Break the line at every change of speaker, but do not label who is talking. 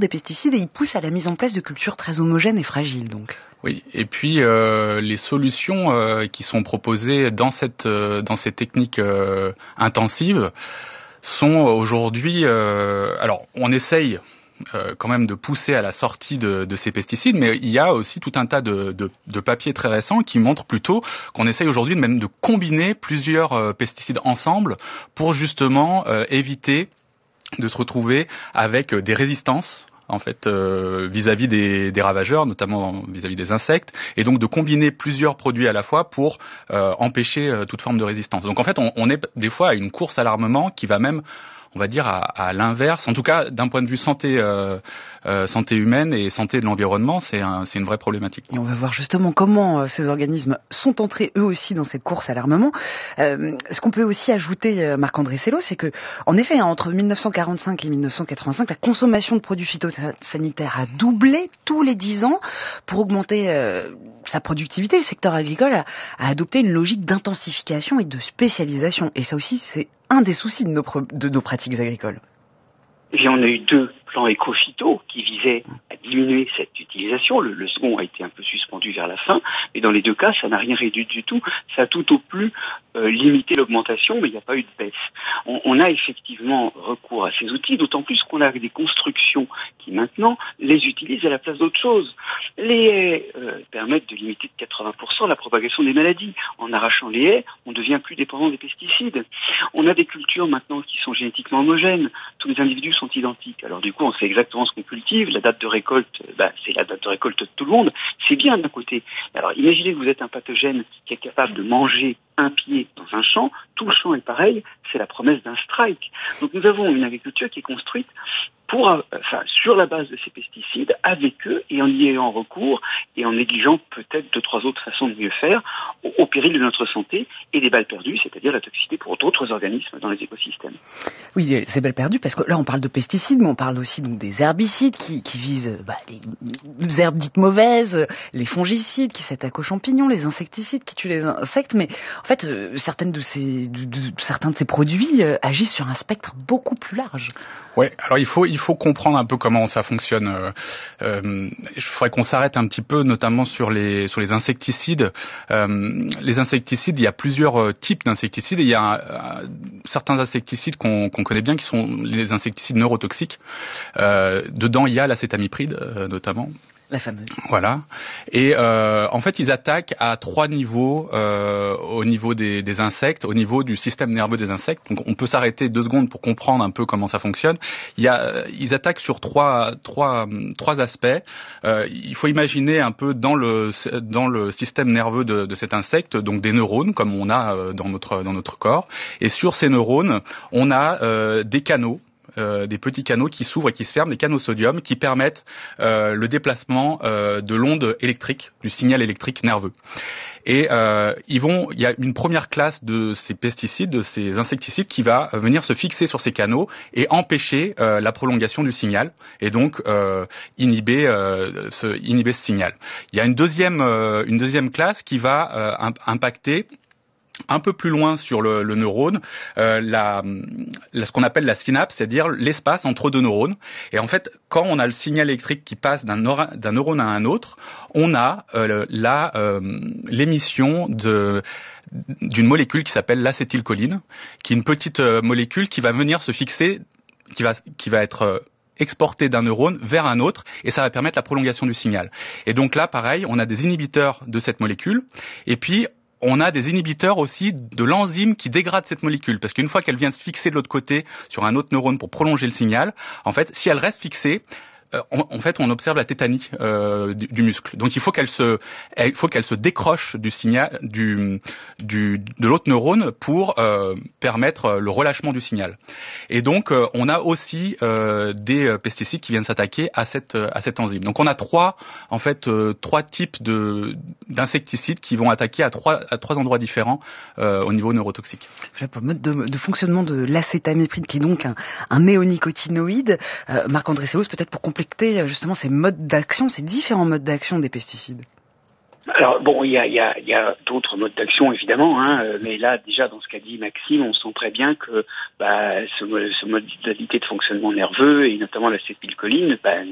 des pesticides et il pousse à la mise en place de cultures très homogènes et fragiles, donc.
Oui, et puis les solutions qui sont proposées dans ces techniques intensives sont aujourd'hui... alors, on essaye quand même de pousser à la sortie de ces pesticides, mais il y a aussi tout un tas de papiers très récents qui montrent plutôt qu'on essaye aujourd'hui même de combiner plusieurs pesticides ensemble pour justement éviter de se retrouver avec des résistances en fait vis-à-vis des ravageurs, notamment vis-à-vis des insectes, et donc de combiner plusieurs produits à la fois pour empêcher toute forme de résistance. Donc en fait, on est des fois à une course à l'armement qui va même, on va dire, à l'inverse. En tout cas, d'un point de vue santé humaine et santé de l'environnement, c'est une vraie problématique.
Et on va voir justement comment ces organismes sont entrés eux aussi dans cette course à l'armement. Ce qu'on peut aussi ajouter, Marc-André Sello, c'est que, en effet, entre 1945 et 1985, la consommation de produits phytosanitaires a doublé tous les 10 ans. Pour augmenter sa productivité, le secteur agricole a adopté une logique d'intensification et de spécialisation. Et ça aussi, c'est un des soucis de nos pratiques agricoles.
Eh bien, on a eu 2 plans éco-phyto qui visaient à diminuer cette utilisation. Le second a été un peu suspendu vers la fin, mais dans les 2 cas, ça n'a rien réduit du tout. Ça a tout au plus limité l'augmentation, mais il n'y a pas eu de baisse. On a effectivement recours à ces outils, d'autant plus qu'on a des constructions qui maintenant les utilisent à la place d'autres choses. Les haies permettent de limiter de 80% la propagation des maladies. En arrachant les haies, on devient plus dépendant des pesticides. On a des cultures maintenant qui sont génétiquement homogènes. Tous les individus sont identiques. Alors du coup, on sait exactement ce qu'on cultive. La date de récolte, c'est la date de récolte de tout le monde. C'est bien d'un côté. Alors imaginez que vous êtes un pathogène qui est capable de manger un pied dans un champ. Tout le champ est pareil. C'est la promesse d'un strike. Donc nous avons une agriculture qui est construite sur la base de ces pesticides, avec eux, et en y ayant recours, et en négligeant peut-être 2-3 autres façons de mieux faire, au péril de notre santé, et des balles perdues, c'est-à-dire la toxicité pour d'autres organismes dans les écosystèmes.
Oui, c'est balles perdues, parce que là, on parle de pesticides, mais on parle aussi donc des herbicides qui visent les herbes dites mauvaises, les fongicides qui s'attaquent aux champignons, les insecticides qui tuent les insectes, mais en fait, certains de ces produits agissent sur un spectre beaucoup plus large.
Ouais, alors il faut comprendre un peu comment ça fonctionne. Il faudrait qu'on s'arrête un petit peu, notamment sur les insecticides. Les insecticides, il y a plusieurs types d'insecticides. Il y a certains insecticides qu'on connaît bien, qui sont les insecticides neurotoxiques. Dedans, il y a l'acétamipride, notamment.
La fameuse.
Voilà. Et en fait, ils attaquent à 3 niveaux au niveau des insectes, au niveau du système nerveux des insectes. Donc, on peut s'arrêter 2 secondes pour comprendre un peu comment ça fonctionne. Ils attaquent sur trois aspects. Il faut imaginer un peu dans le système nerveux de cet insecte, donc des neurones, comme on a dans notre corps. Et sur ces neurones, on a des canaux. Des petits canaux qui s'ouvrent et qui se ferment, des canaux sodium qui permettent le déplacement de l'onde électrique, du signal électrique nerveux. Et il y a une première classe de ces pesticides, de ces insecticides qui va venir se fixer sur ces canaux et empêcher la prolongation du signal et donc inhiber ce signal. Il y a une deuxième classe qui va impacter un peu plus loin sur le neurone, ce qu'on appelle la synapse, c'est-à-dire l'espace entre 2 neurones. Et en fait, quand on a le signal électrique qui passe d'un neurone à un autre, on a l'émission d'une molécule qui s'appelle l'acétylcholine, qui est une petite molécule qui va venir se fixer, qui va être exportée d'un neurone vers un autre, et ça va permettre la prolongation du signal. Et donc là, pareil, on a des inhibiteurs de cette molécule, et puis on a des inhibiteurs aussi de l'enzyme qui dégrade cette molécule, parce qu'une fois qu'elle vient se fixer de l'autre côté sur un autre neurone pour prolonger le signal, en fait, si elle reste fixée, on observe la tétanie du muscle. Donc il faut qu'elle se décroche du signal de l'autre neurone pour permettre le relâchement du signal. Et donc on a aussi des pesticides qui viennent s'attaquer à cette enzyme. Donc on a trois types d'insecticides qui vont attaquer à trois endroits différents au niveau neurotoxique.
Pour le mode de fonctionnement de l'acétamipride, qui est donc un néonicotinoïde, Marc-André Sello, peut-être pour compléter justement ces différents modes d'action des pesticides.
Alors bon, il y a d'autres modes d'action évidemment, mais là déjà dans ce qu'a dit Maxime, on sent très bien que ce modalité de fonctionnement nerveux et notamment l'acétylcholine